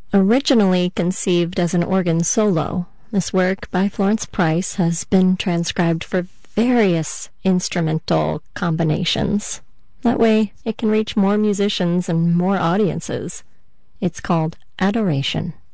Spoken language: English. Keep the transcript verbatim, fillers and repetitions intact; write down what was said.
Originally conceived as an organ solo, this work by Florence Price has been transcribed for various instrumental combinations. That way, it can reach more musicians and more audiences. It's called Adoration.